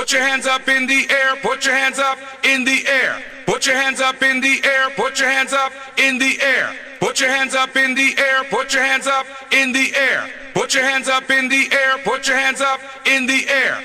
Put your hands up in the air, put your hands up in the air. Put your hands up in the air, put your hands up in the air. Put your hands up in the air, put your hands up in the air. Put your hands up in the air, put your hands up in the air.